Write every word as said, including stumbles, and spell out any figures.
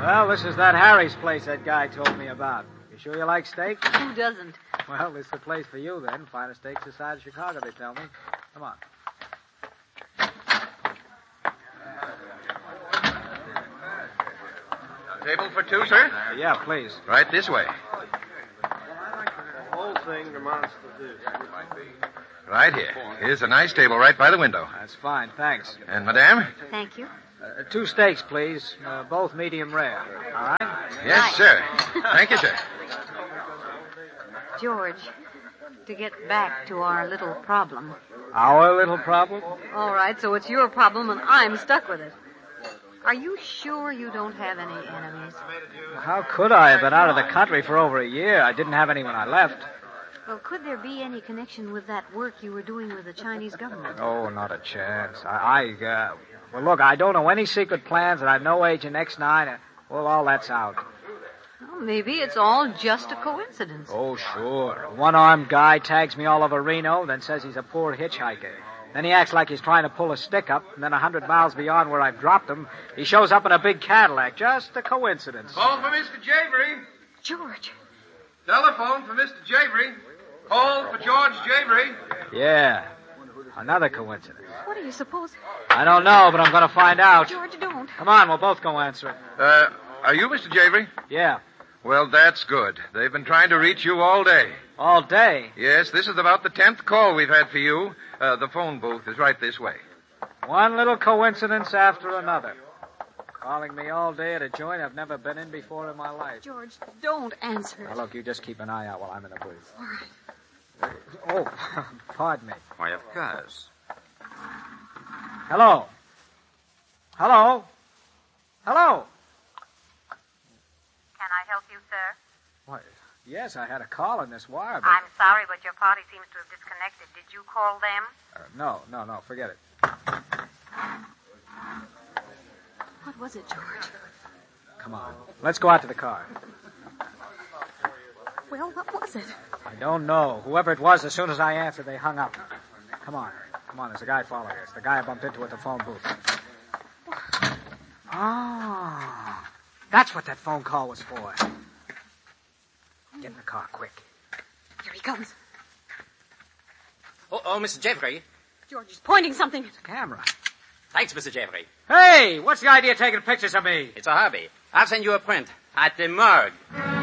Well, this is that Harry's place that guy told me about. You sure you like steak? Who doesn't? Well, this is the place for you, then. Finest steaks this side of Chicago, they tell me. Come on. Table for two, sir? Uh, yeah, please. Right this way. The whole thing amounts to this. Right here. Here's a nice table right by the window. That's fine, thanks. And, madame? Thank you. Uh, two steaks, please. Uh, both medium rare. All right? Yes, sir. Thank you, sir. George, to get back to our little problem. Our little problem? All right, so it's your problem and I'm stuck with it. Are you sure you don't have any enemies? How could I? I've been out of the country for over a year. I didn't have any when I left. Well, could there be any connection with that work you were doing with the Chinese government? Oh, not a chance. I, I uh, well, look, I don't know any secret plans, and I'm no agent X nine. And, well, all that's out. Well, maybe it's all just a coincidence. Oh, sure. A one-armed guy tags me all over Reno, then says he's a poor hitchhiker. Then he acts like he's trying to pull a stick up, and then a hundred miles beyond where I've dropped him, he shows up in a big Cadillac. Just a coincidence. Call for Mister Javery. George. Telephone for Mister Javery. Call for George Javery. Yeah. Another coincidence. What do you suppose? I don't know, but I'm going to find out. George, don't. Come on, we'll both go answer it. Uh, are you Mister Javery? Yeah. Well, that's good. They've been trying to reach you all day. All day? Yes, this is about the tenth call we've had for you. Uh, the phone booth is right this way. One little coincidence after another. Calling me all day at a joint I've never been in before in my life. George, don't answer it. Now, look, you just keep an eye out while I'm in the booth. All right. Oh, pardon me. Why, of course. Hello? Hello? Hello? Can I help you, sir? What? Yes, I had a call on this wire, but... I'm sorry, but your party seems to have disconnected. Did you call them? Uh, no, no, no, forget it. What was it, George? Come on. Let's go out to the car. Well, what was it? I don't know. Whoever it was, as soon as I answered, they hung up. Come on. Come on, there's a guy following us. The guy I bumped into at the phone booth. Oh. That's what that phone call was for. Get in the car, quick. Here he comes. Oh, oh, Mister Javery. George is pointing something. It's a camera. Thanks, Mister Javery. Hey, what's the idea of taking pictures of me? It's a hobby. I'll send you a print at the morgue.